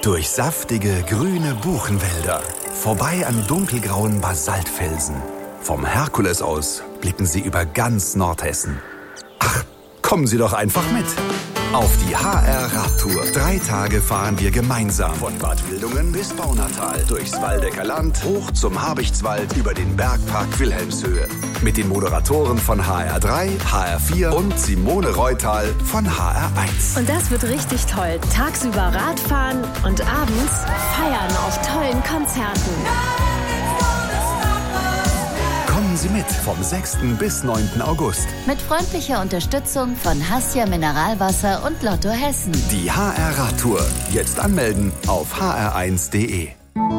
Durch saftige, grüne Buchenwälder, vorbei an dunkelgrauen Basaltfelsen. Vom Herkules aus blicken Sie über ganz Nordhessen. Ach, kommen Sie doch einfach mit. Auf die HR-Radtour. 3 Tage fahren wir gemeinsam. Von Bad Wildungen bis Baunatal. Durchs Waldecker Land, hoch zum Habichtswald, über den Bergpark Wilhelmshöhe. Mit den Moderatoren von HR3, HR4 und Simone Reutal von HR1. Und das wird richtig toll. Tagsüber Radfahren und abends feiern auf tollen Konzerten. Kommen Sie mit vom 6. bis 9. August. Mit freundlicher Unterstützung von Hassia Mineralwasser und Lotto Hessen. Die HR-Radtour. Jetzt anmelden auf hr1.de.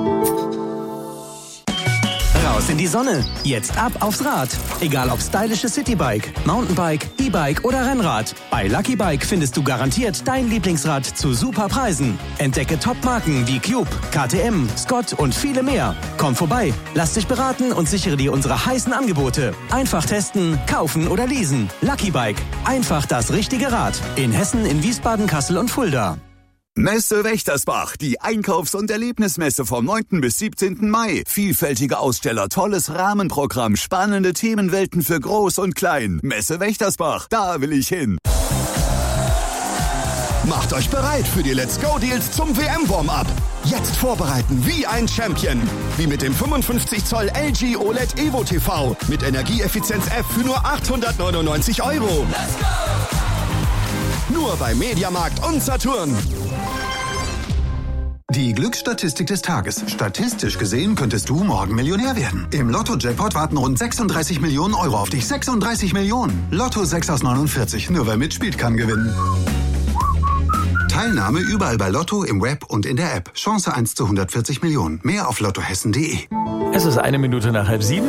Raus in die Sonne. Jetzt ab aufs Rad. Egal ob stylisches Citybike, Mountainbike, E-Bike oder Rennrad. Bei Lucky Bike findest du garantiert dein Lieblingsrad zu super Preisen. Entdecke Top-Marken wie Cube, KTM, Scott und viele mehr. Komm vorbei, lass dich beraten und sichere dir unsere heißen Angebote. Einfach testen, kaufen oder leasen. Lucky Bike. Einfach das richtige Rad. In Hessen, in Wiesbaden, Kassel und Fulda. Messe Wächtersbach, die Einkaufs- und Erlebnismesse vom 9. bis 17. Mai. Vielfältige Aussteller, tolles Rahmenprogramm, spannende Themenwelten für Groß und Klein. Messe Wächtersbach, da will ich hin. Macht euch bereit für die Let's Go Deals zum WM-Warm-Up. Jetzt vorbereiten wie ein Champion. Wie mit dem 55 Zoll LG OLED Evo TV mit Energieeffizienz F für nur 899 €. Let's go! Nur bei Mediamarkt und Saturn. Die Glücksstatistik des Tages. Statistisch gesehen könntest du morgen Millionär werden. Im Lotto-Jackpot warten rund 36 Millionen € auf dich. 36 Millionen. Lotto 6 aus 49. Nur wer mitspielt, kann gewinnen. Teilnahme überall bei Lotto, im Web und in der App. Chance 1 zu 140 Millionen. Mehr auf lottohessen.de. Es ist 1 Minute nach 6:30.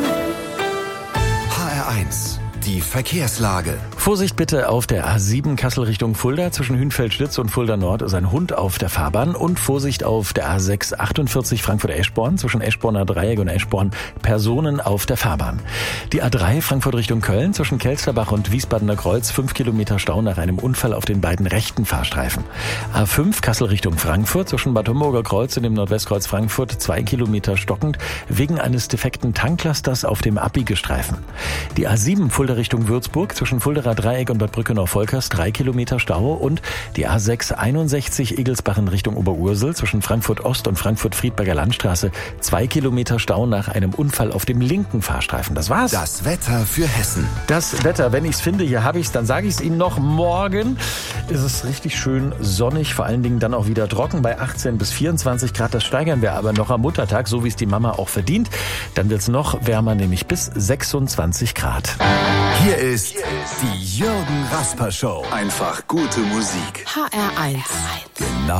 HR1. Die Verkehrslage. Vorsicht bitte auf der A7 Kassel Richtung Fulda. Zwischen Hünfeld-Schlitz und Fulda Nord ist ein Hund auf der Fahrbahn. Und Vorsicht auf der A6 48 Frankfurt-Eschborn. Zwischen Eschborner Dreieck und Eschborn Personen auf der Fahrbahn. Die A3 Frankfurt Richtung Köln. Zwischen Kelsterbach und Wiesbadener Kreuz 5 Kilometer Stau nach einem Unfall auf den beiden rechten Fahrstreifen. A5 Kassel Richtung Frankfurt. Zwischen Bad Homburger Kreuz und dem Nordwestkreuz Frankfurt 2 Kilometer stockend wegen eines defekten Tanklasters auf dem Abbiegestreifen. Die A7 Fulda Richtung Würzburg, zwischen Fulderer Dreieck und Bad Brückenau-Volkers 3 Kilometer Stau und die A6 61 Egelsbach in Richtung Oberursel, zwischen Frankfurt Ost und Frankfurt-Friedberger Landstraße 2 Kilometer Stau nach einem Unfall auf dem linken Fahrstreifen. Das war's. Das Wetter für Hessen. Das Wetter, wenn ich es finde, hier habe ich es, dann sage ich es Ihnen noch. Morgen ist es richtig schön sonnig, vor allen Dingen dann auch wieder trocken bei 18 bis 24 Grad. Das steigern wir aber noch am Muttertag, so wie es die Mama auch verdient. Dann wird es noch wärmer, nämlich bis 26 Grad. Hier ist die Jürgen Rasper Show. Einfach gute Musik. HR1. Genau.